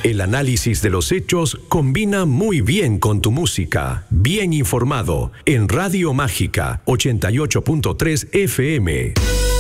El análisis de los hechos combina muy bien con tu música. Bien informado en Radio Mágica 88.3 FM.